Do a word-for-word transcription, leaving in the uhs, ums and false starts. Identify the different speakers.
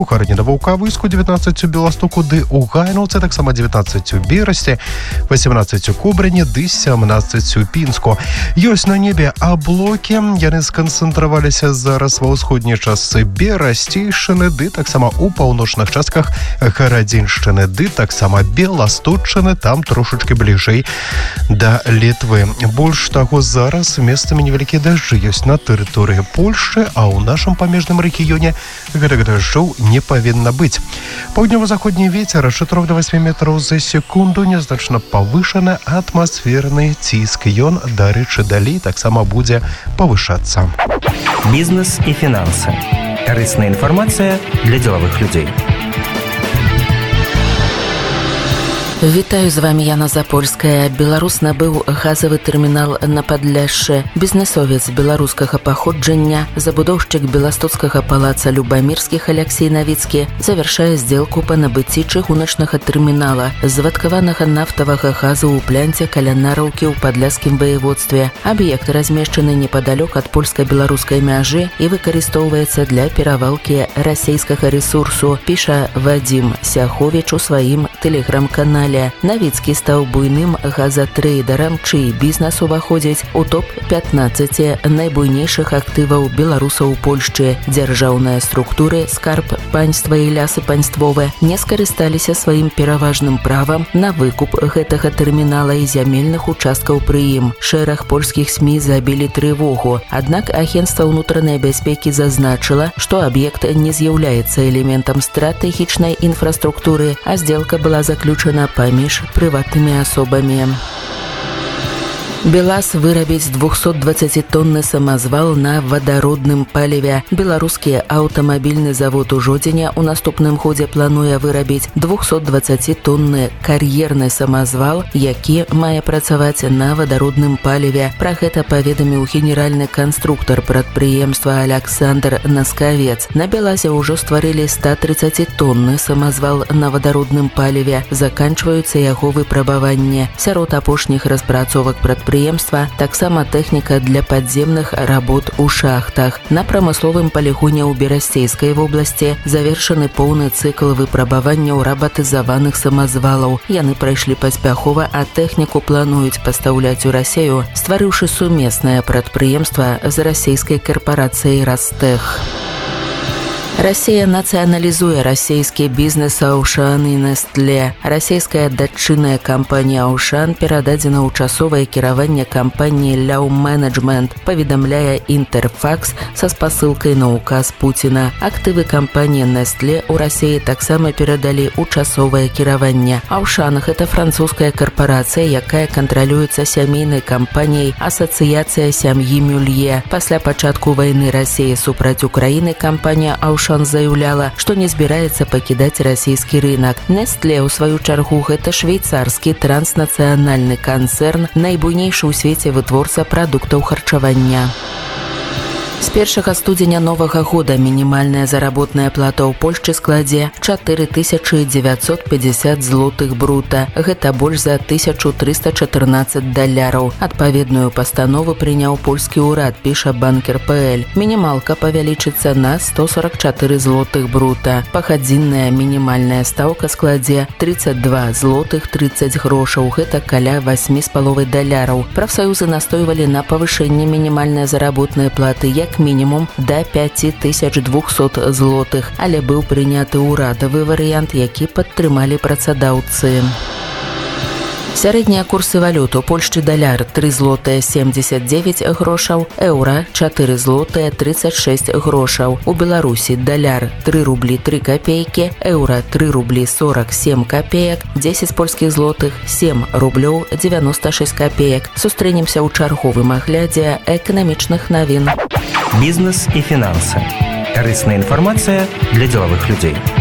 Speaker 1: У Харні на Ваўкавыску девятнадцать у Беластоку ды у Гайнаўцы, таксама девятнадцать у Берасці, восемнадцать у Кобрыні ды семнадцать у Пінску. Ёсць на небе аблокі, яны сканцэнтраваліся зараз ва ўсходняй частцы Берасцейшчыны ды таксама у паўночных частках Гарадзіншчыны ды таксама Беласточчыны, там трошачкі бліжэй да Літвы. Больш таго, зараз месцамі невялікія дажджы ёсць на тэрыторыі Польшчы, а ў нашым памежным рэгіёне гэтых дажджоў не павінна быць. Паўднёва-заходні вецер ад чатырох да васьмі метраў за секунду, незначна павышаны атмасферны ціск. Ён, дарэчы, далей таксама будзе павышацца.
Speaker 2: Бізнес і фінансы. Карысная інфармацыя для дзелавых людзей.
Speaker 3: Вітаю, з вами Яна Запольская. Беларус набыў газавы тэрмінал на Падляшшы. Бізнесовец беларускага паходжання, забудоўшчык беластоцкага палаца Любамірскіх Аляксей Навіцкі завяршае здзелку па набыцці чыгуначнага тэрмінала з вадкаванага нафтавага газу ў плянце каля Нараўкі ў падляшскім ваяводстве. Аб'ект размешчаны непадалёк ад польска-беларускай мяжы і выкарыстоўваецца для перавалкі расейскага рэсурсу, піша Вадзім Сяховіч у сваім тэлеграм-канале. Навіцкі стаў буйным газатрейдерам, чый бізнес уваходзіць у топ пятнаццаць найбуйнейшых актываў беларусаў у Польшчы. Дзяржаўныя структуры, скарб панства і лясы панствовыя не скарысталіся сваім пераважным правам на выкуп гэтага тэрмінала і зямельных участкаў пры ім. Шэраг польскіх СМІ забілі трывогу, аднак агенцтва ўнутранай бяспекі зазначыла, што аб'ект не з'яўляецца элементам стратэгічнай інфраструктуры, а здзелка была заключана паміж прыватнымі асобамі. БелАЗ вырабіць двухсотдваццатитонны самазвал на вадародным паліве. Беларускі аўтамабільны завод у Жодзіне ў наступным годзе плануе вырабіць двухсотдваццатитонны кар'ерны самазвал, які мае працаваць на вадародным паліве. Пра гэта паведаміў генеральны канструктар прадпрыемства Аляксандр Наскавец. На БелАЗе ўжо стварылі стотрыццатитонны самазвал на вадародным паліве. Заканчваюцца яго выпрабаванні. Сярод апошніх распрацовак прадпрыемства таксама тэхніка для падземных работ у шахтах. На прамысловым палігоне ў Берасцейскай вобласці завершаны поўны цыкл выпрабаванняў рабатызаваных самазвалаў. Яны прайшлі паспяхова, а тэхніку плануюць пастаўляць у Расею, стварыўшы сумеснае прадпрыемства з расейскай карпарацыяй «Ростех». Расія нацыяналізуе расійскі бізнес «Аушан» і «Нестле». Расійская датчынная кампанія «Аушан» перададзена ў часовае кіраванне кампаніі «Ляу Менеджмент», паведамляе «Інтэрфакс» са спасылкай на указ Пуціна. Актывы кампаніі «Нестле» ў Расіі таксама перадалі ў часовае кіраванне. «Аушан» – гэта французская карпарацыя, якая кантралюецца сямейнай кампаніяй «Асацыяцыя сям'і Мюлье». Пасля пачатку вайны Расіі супраць Украіны кампанія «Аушан» заяўляла, што не збіраецца пакідаць расійскі рынак. Нестле, у сваю чаргу, гэта швейцарскі транснацыянальны канцэрн, найбуйнейшы ў свеце вытворца прадуктаў харчавання. З першага студзеня новага года мінімальная заработная плата ў Польшчы складзе чатыры тысячы дзевяцьсот пятьдесят злотых брута. Гэта больш за тысячу трыста чатырнаццаць даляраў. Адпаведную пастанову прыняў польскі ўрад, піша банкер точка пэ эл. Мінімалка павялічыцца на сто сорок чатыры злотых брута. Пахадзінная мінімальная стаўка складзе тридцать два злотых тридцать грошаў. Гэта каля восьмі з паловай даляраў. Прафсаюзы настойвалі на павышэнне мінімальнай заработнай платы як мінімум да пяці тысяч двухсот злотых, але быў прыняты ўрадавы варыянт, які падтрымалі працадаўцы. Сярэднія курсы валют у Польшчы: даляр тры злотыя семьдесят девять грошаў, еўра чатыры злотыя тридцать шесть грошаў. У Беларусі даляр тры рублі тры капейкі, еўра тры рублі сорок семь копеек, дзесяць польскіх злотых сем рублёў девяносто шесть копеек. Сустрэнемся ў чарговым аглядзе эканамічных навін.
Speaker 2: Бізнес і фінансы. Карысная інфармацыя для дзелавых людзей.